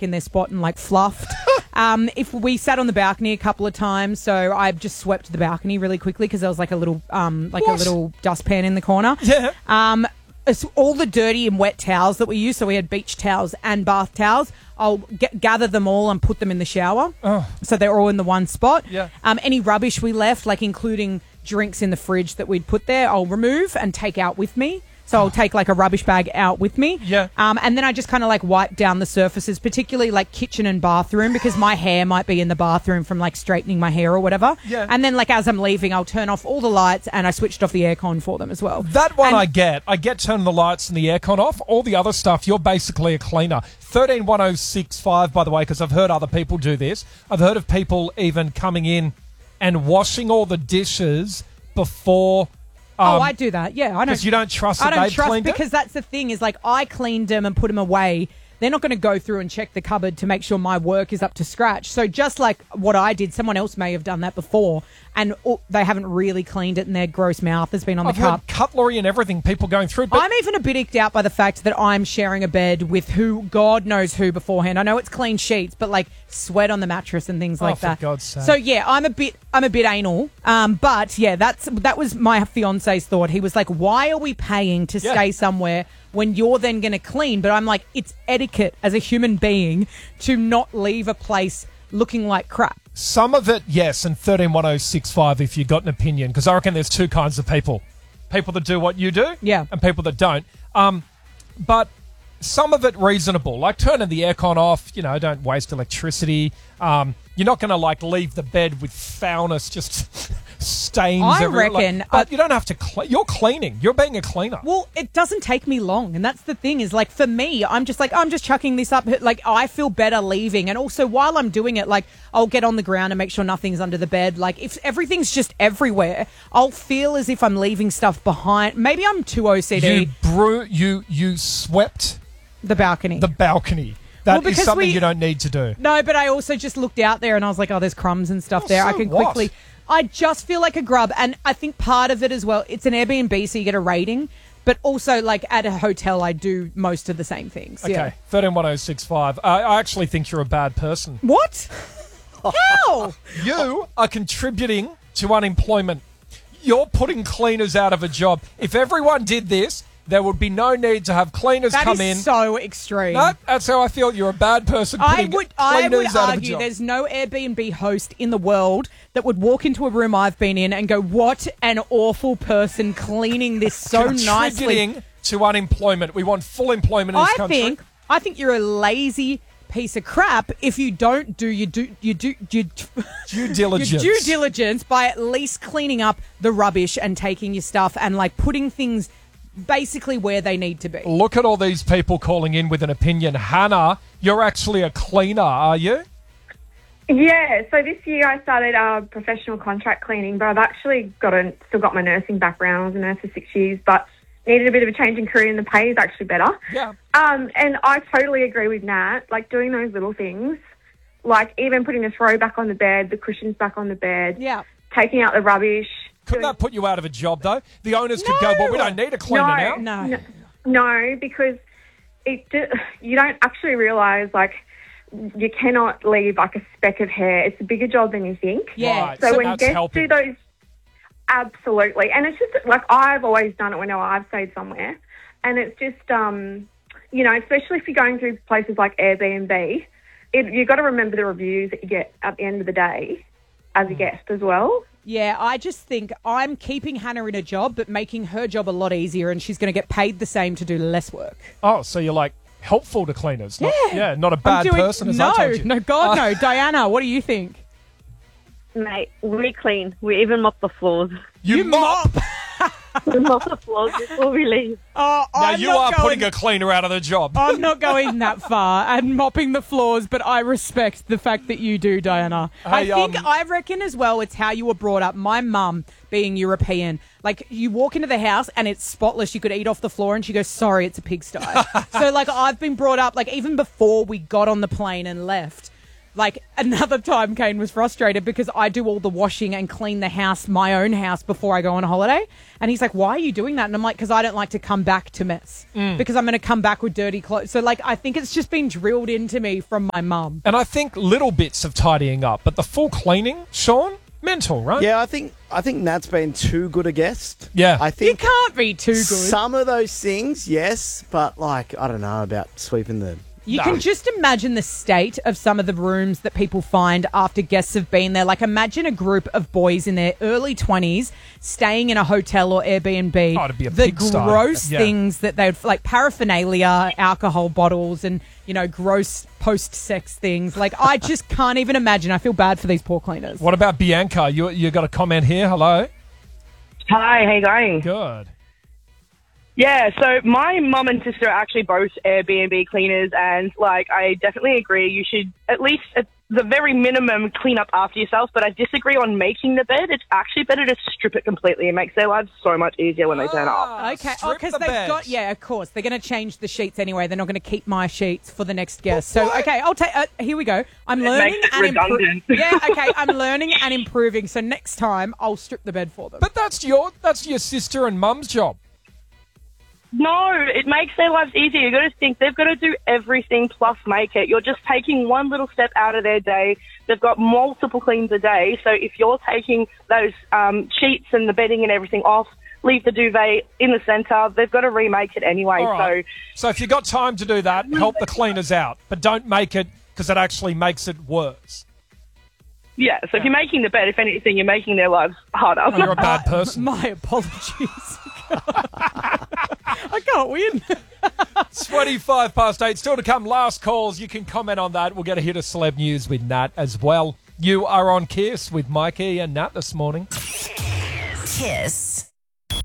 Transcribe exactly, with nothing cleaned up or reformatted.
back in their spot and like fluffed. um, if we sat on the balcony a couple of times, so I just swept the balcony really quickly because there was like a little um, like What? a little dustpan in the corner. Yeah. Um, it's all the dirty and wet towels that we use, so we had beach towels and bath towels. I'll get, gather them all and put them in the shower, Oh. so they're all in the one spot. Yeah. Um, any rubbish we left, like including drinks in the fridge that we'd put there, I'll remove and take out with me. So I'll take like a rubbish bag out with me. Yeah. Um, and then I just kind of like wipe down the surfaces, particularly like kitchen and bathroom, because my hair might be in the bathroom from like straightening my hair or whatever. Yeah. And then like as I'm leaving, I'll turn off all the lights and I switched off the aircon for them as well. That one And- I get. I get turning the lights and the aircon off. All the other stuff, you're basically a cleaner. thirteen one oh six five, by the way, because I've heard other people do this. I've heard of people even coming in and washing all the dishes before... Um, oh, I do that. Yeah, I don't. Because you don't trust that I don't they've trust cleaned it? because that's the thing is like I cleaned them and put them away. They're not going to go through and check the cupboard to make sure my work is up to scratch. So just like what I did, someone else may have done that before and oh, they haven't really cleaned it and their gross mouth has been on I've the cup. heard cutlery and everything, people going through. But I'm even a bit icked out by the fact that I'm sharing a bed with who, God knows who beforehand. I know it's clean sheets, but like sweat on the mattress and things Oh, like for that. God's sake. So yeah, I'm a bit, I'm a bit anal. Um, but yeah, that's that was my fiance's thought. He was like, "Why are we paying to Yeah. stay somewhere when you're then going to clean?" But I'm like, it's etiquette as a human being to not leave a place looking like crap. some of it, yes, and thirteen one oh six five if you got an opinion, because I reckon there's two kinds of people. People that do what you do, Yeah. and people that don't. Um, but some of it reasonable, like turning the aircon off, you know, don't waste electricity. Um, you're not going to, like, leave the bed with foulness, just stains I everywhere. Like, reckon, but uh, you don't have to, cle- you're cleaning. You're being a cleaner. Well, it doesn't take me long, and that's the thing is, like, for me, I'm just like, I'm just chucking this up. Like, I feel better leaving, and also while I'm doing it, like, I'll get on the ground and make sure nothing's under the bed. Like, if everything's just everywhere, I'll feel as if I'm leaving stuff behind. Maybe I'm too O C D. You brew, you you swept The balcony. the balcony. That Well, is because something we- you don't need to do. No, but I also just looked out there and I was like, oh, there's crumbs and stuff Oh, there. I so can what? quickly. I just feel like a grub. And I think part of it as well, it's an Airbnb, so you get a rating. But also, like, at a hotel, I do most of the same things. Okay, Yeah. thirteen one oh six five. I, I actually think you're a bad person. What? How? You are contributing to unemployment. You're putting cleaners out of a job. If everyone did this, there would be no need to have cleaners That come is in. so extreme. No, that's how I feel. You're a bad person I putting would, I would cleaners out of a argue job. there's no Airbnb host in the world that would walk into a room I've been in and go, what an awful person cleaning this so nicely. Contributing to unemployment. We want full employment in this I country. think I think you're a lazy piece of crap if you don't do your do you do your, Due diligence. your due diligence by at least cleaning up the rubbish and taking your stuff and like putting things basically where they need to be. Look at all these people calling in with an opinion. Hannah, you're actually a cleaner, are you? Yeah, so this year I started uh, professional contract cleaning, but I've actually got a, still got my nursing background. I was a nurse for six years, but needed a bit of a change in career and the pay is actually better. Yeah. Um, and I totally agree with Nat, like doing those little things, like even putting the throw back on the bed, the cushions back on the bed, Yeah. taking out the rubbish. Couldn't doing- that put you out of a job, though? The owners could No. go, well, we don't need a cleaner No. now. No. No, because it do- you don't actually realise, like, you cannot leave, like, a speck of hair. It's a bigger job than you think. Yeah. Right. So, So when that's guests helping. do those, absolutely. And it's just, like, I've always done it whenever I've stayed somewhere. And it's just, um, you know, especially if you're going through places like Airbnb, it, you've got to remember the reviews that you get at the end of the day as Hmm. a guest as well. Yeah, I just think I'm keeping Hannah in a job but making her job a lot easier and she's going to get paid the same to do less work. Oh, so you're like helpful to cleaners. Not, Yeah. yeah, not a I'm bad doing- person as no, I told you. No, God, Uh, no. Diana, what do you think? Mate, we clean. We even mop the floors. You, mop. We mop the floors before we leave. Oh, Now I'm you not are going, putting a cleaner out of the job. I'm not going that far and mopping the floors, but I respect the fact that you do, Diana. I Hey, think, um, I reckon as well, it's how you were brought up. My mum, being European, like you walk into the house and it's spotless. You could eat off the floor and she goes, sorry, it's a pigsty. So like I've been brought up, like even before we got on the plane and left, like another time Kane was frustrated because I do all the washing and clean the house, my own house, before I go on a holiday. And he's like, why are you doing that? And I'm like, because I don't like to come back to mess. Mm. Because I'm going to come back with dirty clothes. So, like, I think it's just been drilled into me from my mum. And I think little bits of tidying up, but the full cleaning, Sean, mental, right? Yeah, I think I think Nat's been too good a guest. Yeah. I You think can't be too good. some of those things, yes, but like I don't know about sweeping the. You No. can just imagine the state of some of the rooms that people find after guests have been there. Like, imagine a group of boys in their early twenties staying in a hotel or Airbnb. Oh, it'd be a the pigsty. gross Yeah. things that they'd, like paraphernalia, alcohol bottles, and, you know, gross post-sex things. Like, I just can't even imagine. I feel bad for these poor cleaners. What about Bianca? You you got a comment here? Hello? Hi, how you going? Good. Yeah, so my mum and sister are actually both Airbnb cleaners, and like I definitely agree you should at least at the very minimum clean up after yourself, but I disagree on making the bed. It's actually better to strip it completely. It makes their lives so much easier when they turn up. Okay, oh, Strip because the they've bed. got, yeah, of course. They're going to change the sheets anyway. They're not going to keep my sheets for the next guest. So, okay, I'll take, uh, here we go. I'm It learning makes it and improving. redundant. Yeah, okay, I'm learning and improving. So next time, I'll strip the bed for them. But that's your that's your sister and mum's job. No, it makes their lives easier. You've got to think they've got to do everything plus make it. You're just taking one little step out of their day. They've got multiple cleans a day. So if you're taking those um, sheets and the bedding and everything off, leave the duvet in the centre, they've got to remake it anyway. All right. So So if you've got time to do that, help the cleaners out. But don't make it because it actually makes it worse. yeah, so if you're making the bed, if anything, you're making their lives harder. Oh, you're a bad person. My apologies. I can't win. twenty-five past eight. Still to come. Last calls. You can comment on that. We'll get a hit of celeb news with Nat as well. You are on Kiss with Mikey and Nat this morning. Kiss.